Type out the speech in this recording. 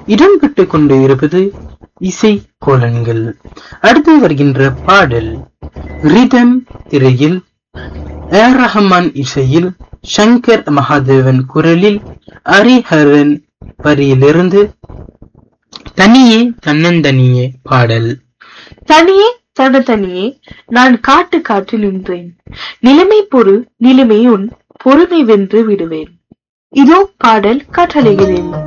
இடம்பெற்றுக் கொண்டு இருப்பது இசை கோலன்கள். அடுத்து வருகின்ற பாடல் ரிதம் திரையில் ஏர் ரஹ்மான் இசையில் சங்கர் மகாதேவன் குரலில் ஹரிஹரன் வரியிலிருந்து தனியே தன்னந்தனியே பாடல். தனியே தனியே நான் காட்டு காற்று நின்றேன், நிலைமை பொறு நிலைமை உன் பொறுமை வென்று விடுவேன். இதோ பாடல் கட்டளைகளில்